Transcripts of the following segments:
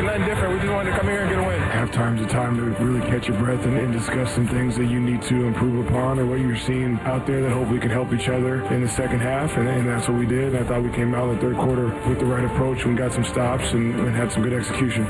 nothing different. We just wanted to come here and get a win. Halftime's a time to really catch your breath and discuss some things that you need to improve upon or what you're seeing out there that hopefully can help each other in the second half. And that's what we did. I thought we came out in the third quarter with the right approach and got some stops and had some good execution.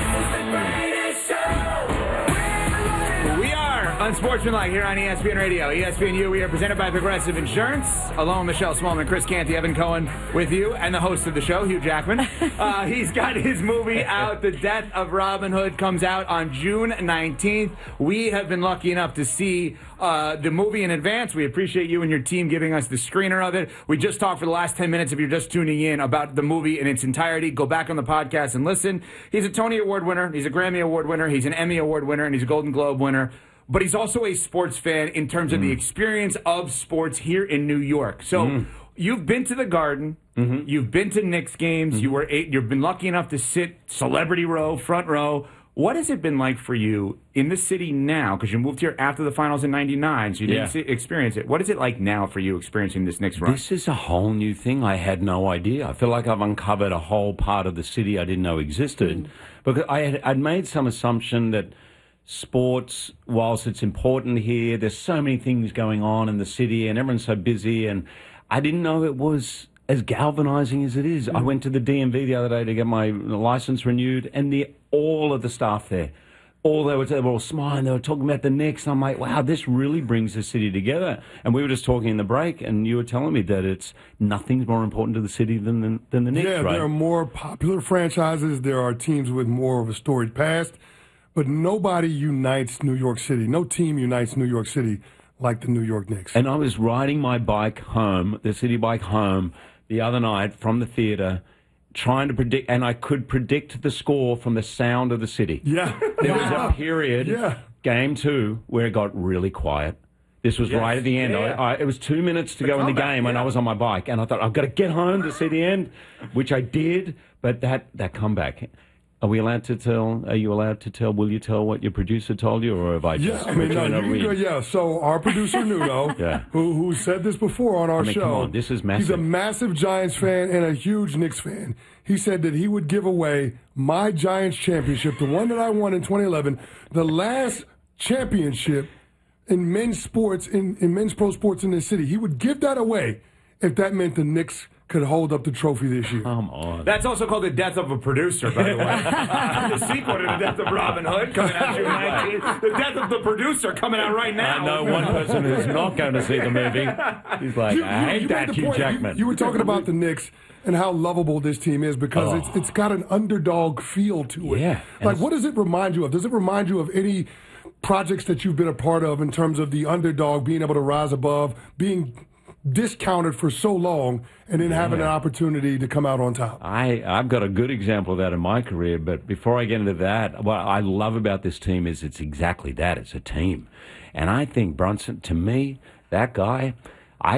Unsportsmanlike here on ESPN Radio, ESPNU. We are presented by Progressive Insurance. Along Michelle Smallman, Chris Canty, Evan Cohen with you, and the host of the show, Hugh Jackman. He's got his movie out. The Death of Robin Hood comes out on June 19th. We have been lucky enough to see the movie in advance. We appreciate you and your team giving us the screener of it. We just talked for the last 10 minutes, if you're just tuning in, about the movie in its entirety. Go back on the podcast and listen. He's a Tony Award winner. He's a Grammy Award winner. He's an Emmy Award winner, and he's a Golden Globe winner. But he's also a sports fan in terms of the experience of sports here in New York. So you've been to the Garden. You've been to Knicks games. You've been lucky enough to sit celebrity row, front row. What has it been like for you in the city now? Because you moved here after the finals in '99, so you didn't experience it. What is it like now for you experiencing this Knicks run? This is a whole new thing. I had no idea. I feel like I've uncovered a whole part of the city I didn't know existed. Because I'd made some assumption that sports, whilst it's important here, there's so many things going on in the city and everyone's so busy, and I didn't know it was as galvanizing as it is. I went to the DMV the other day to get my license renewed, and all of the staff there, they were all smiling, they were talking about the Knicks, and I'm like, wow, this really brings the city together. And we were just talking in the break, and you were telling me that nothing's more important to the city than the Knicks, right? Yeah, there are more popular franchises, there are teams with more of a storied past, but nobody unites New York City. No team unites New York City like the New York Knicks. And I was riding my bike home, the city bike home, the other night from the theater, trying to predict, and I could predict the score from the sound of the city. Yeah. There was a period, game 2, where it got really quiet. This was right at the end. It was 2 minutes to go in the game when I was on my bike, and I thought, I've got to get home to see the end, which I did, but that comeback. Are we allowed to tell? Are you allowed to tell? Will you tell what your producer told you, or have I just? Yeah, I mean, no, you can go, yeah. So our producer Nuno, who said this before on our show, come on, this is massive. He's a massive Giants fan and a huge Knicks fan. He said that he would give away my Giants championship, the one that I won in 2011, the last championship in men's sports, in men's pro sports in this city. He would give that away if that meant the Knicks could hold up the trophy this year. Come on. That's also called The Death of a Producer, by the way. The sequel to The Death of Robin Hood coming out June 19th. The Death of the Producer coming out right now. I know one person who's not going to see the movie. He's like, I hate that Hugh Jackman. You were talking about the Knicks and how lovable this team is because it's got an underdog feel to it. Yeah. Like, what does it remind you of? Does it remind you of any projects that you've been a part of in terms of the underdog being able to rise above, being discounted for so long, and then having an opportunity to come out on top? I've got a good example of that in my career, but before I get into that, what I love about this team is it's exactly that. It's a team. And I think Brunson, to me, that guy, I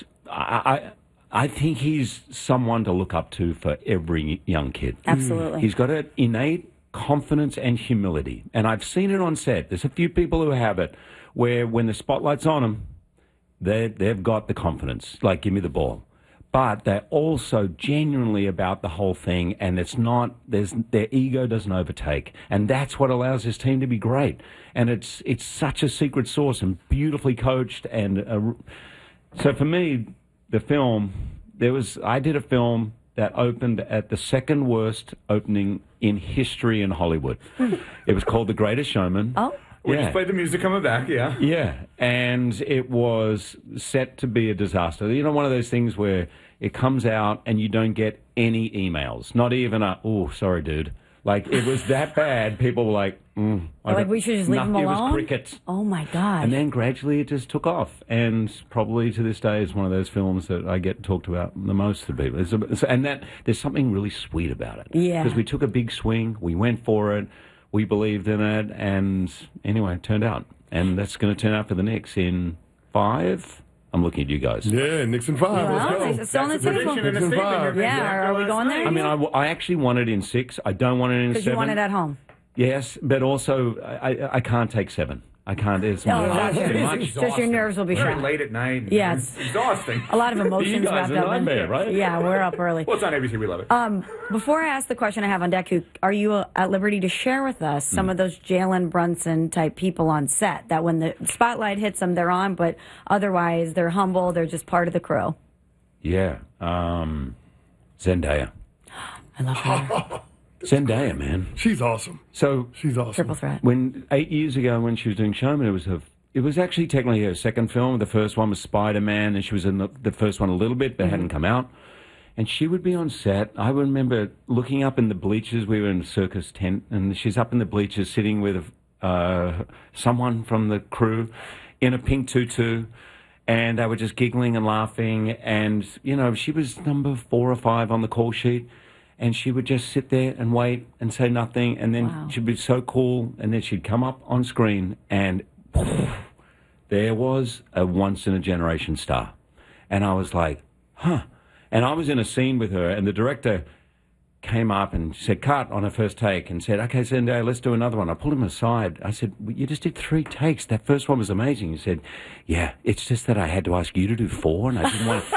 think he's someone to look up to for every young kid. Absolutely. He's got an innate confidence and humility. And I've seen it on set. There's a few people who have it, where when the spotlight's on them, they've got the confidence, like, give me the ball. But they're also genuinely about the whole thing, and their ego doesn't overtake. And that's what allows this team to be great. And it's such a secret sauce and beautifully coached. And so for me, the film, I did a film that opened at the second worst opening in history in Hollywood. It was called The Greatest Showman. Oh. We just played the music coming back, Yeah, and it was set to be a disaster. You know, one of those things where it comes out and you don't get any emails, not even oh, sorry, dude. Like, it was that bad. People were like, like, we should just leave them alone? It was crickets. Oh, my God. And then gradually it just took off. And probably to this day is one of those films that I get talked about the most to people. And there's something really sweet about it. Yeah. Because we took a big swing. We went for it. We believed in it, and anyway, it turned out. And that's going to turn out for the Knicks in 5. I'm looking at you guys. Yeah, Knicks in 5. Let's go. It's still on the table. Knicks in 5. Yeah, are we going there? I mean, I actually want it in 6. I don't want it in 7. Because you want it at home. Yes, but also I can't take 7. I can't. It's No, too much. just your nerves will be Very shot. late at night. Yeah, It's exhausting. A lot of emotions You guys wrapped are up in nightmare, right? Yeah, we're up early. Well, it's on ABC. We love it. Before I ask the question I have on deck, are you at liberty to share with us some of those Jalen Brunson type people on set that when the spotlight hits them, they're on, but otherwise they're humble, they're just part of the crew? Yeah. Zendaya. I love her. Zendaya, man. She's awesome. So She's awesome. Triple threat. when 8 years ago when she was doing Showman, it was actually technically her second film. The first one was Spider-Man, and she was in the first one a little bit, but hadn't come out. And she would be on set. I remember looking up in the bleachers. We were in a circus tent, and she's up in the bleachers sitting with someone from the crew in a pink tutu, and they were just giggling and laughing. And, you know, she was number 4 or 5 on the call sheet. And she would just sit there and wait and say nothing. And then she'd be so cool. And then she'd come up on screen and there was a once-in-a-generation star. And I was like, huh. And I was in a scene with her, and the director came up and said, cut on her first take, and said, okay, Zendaya, let's do another one. I pulled him aside. I said, well, you just did 3 takes. That first one was amazing. He said, yeah, it's just that I had to ask you to do 4, and I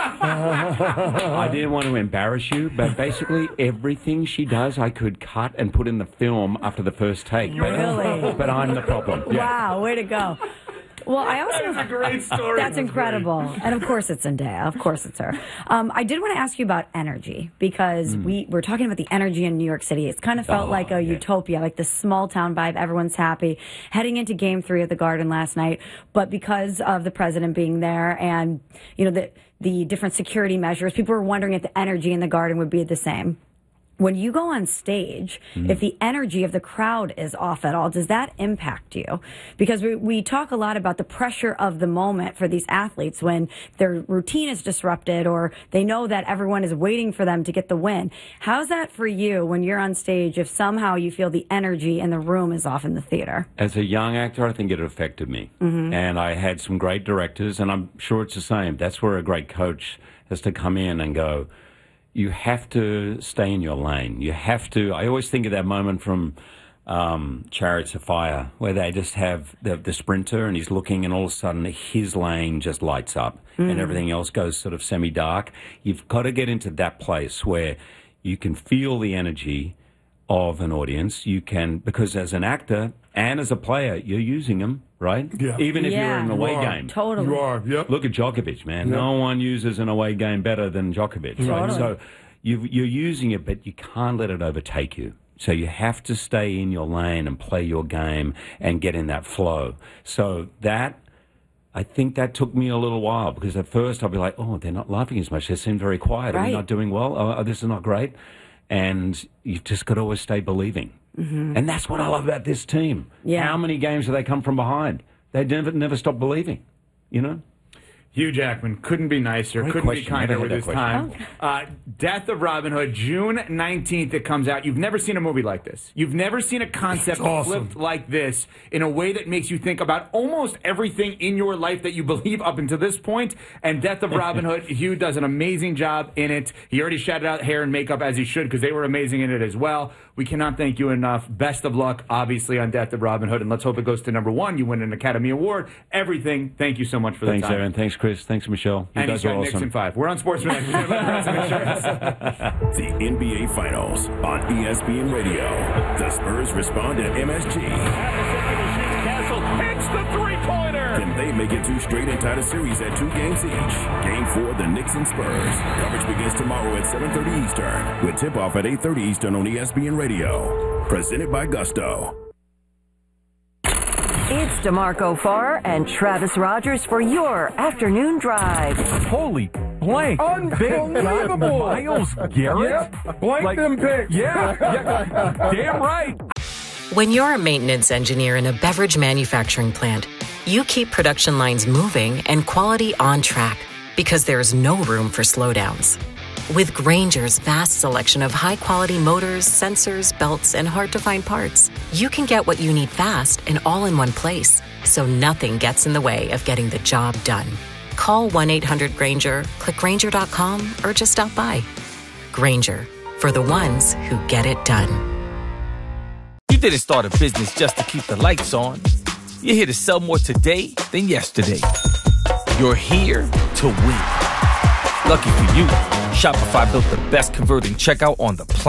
didn't want to embarrass you, but basically everything she does I could cut and put in the film after the first take. Really? But I'm the problem. Yeah. Wow, way to go. Well, I also That is a great story. That's incredible, and of course it's Zendaya. Of course it's her. I did want to ask you about energy because we're talking about the energy in New York City. It's kind of felt like a utopia, like this small town vibe. Everyone's happy. Heading into Game 3 at the Garden last night, but because of the president being there and you know the different security measures, people were wondering if the energy in the Garden would be the same. When you go on stage, if the energy of the crowd is off at all, does that impact you? Because we talk a lot about the pressure of the moment for these athletes when their routine is disrupted or they know that everyone is waiting for them to get the win. How's that for you when you're on stage if somehow you feel the energy in the room is off in the theater? As a young actor, I think it affected me. And I had some great directors, and I'm sure it's the same. That's where a great coach has to come in and go, you have to stay in your lane. You have to. I always think of that moment from Chariots of Fire, where they just have the sprinter and he's looking, and all of a sudden his lane just lights up and everything else goes sort of semi-dark. You've got to get into that place where you can feel the energy of an audience. You can, because as an actor and as a player, you're using them, right? Yeah. Even if you're in an away game. Totally. You are, yep. Look at Djokovic, man. Yep. No one uses an away game better than Djokovic, right? Totally. So you're using it, but you can't let it overtake you. So you have to stay in your lane and play your game and get in that flow. So that, I think that took me a little while, because at first I'd be like, oh, they're not laughing as much. They seem very quiet. Are we not doing well? Oh, this is not great. And you've just got to always stay believing. And that's what I love about this team. Yeah. How many games do they come from behind? They never stop believing, you know? Hugh Jackman couldn't be nicer, Great couldn't question. be kinder Never with had his that time. Death of Robin Hood, June 19th it comes out. You've never seen a movie like this. You've never seen a concept flipped like this in a way that makes you think about almost everything in your life that you believe up until this point. And Death of Robin Hood, Hugh does an amazing job in it. He already shouted out hair and makeup as he should, because they were amazing in it as well. We cannot thank you enough. Best of luck, obviously, on Death of Robin Hood. And let's hope it goes to #1. You win an Academy Award. Everything. Thank you so much for the time. Thanks, Aaron. Thanks, Chris. Thanks, Michelle. You And guys he's got are Knicks awesome. in 5. We're on Sportsman. The NBA Finals on ESPN Radio. The Spurs respond to MSG. Castle hits the three-pointer. Can they make it 2 straight and tie the series at 2 games each? Game 4, the Knicks and Spurs. Coverage begins tomorrow at 7:30 Eastern, with tip-off at 8:30 Eastern on ESPN Radio. Presented by Gusto. It's DeMarco Farr and Travis Rogers for your afternoon drive. Holy blank. Unbelievable. Miles Garrett? Yep. Blank them picks. Yeah. Damn right. When you're a maintenance engineer in a beverage manufacturing plant, you keep production lines moving and quality on track, because there's no room for slowdowns. With Grainger's vast selection of high-quality motors, sensors, belts, and hard-to-find parts, you can get what you need fast and all in one place, so nothing gets in the way of getting the job done. Call 1-800-GRAINGER, click Grainger.com, or just stop by. Grainger, for the ones who get it done. You didn't start a business just to keep the lights on. You're here to sell more today than yesterday. You're here to win. Lucky for you, Shopify built the best converting checkout on the planet.